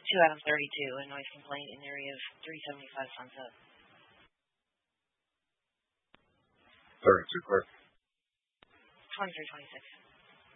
2 out of 32, a noise complaint in the area of 375 Sunset. 32 clear. 2326.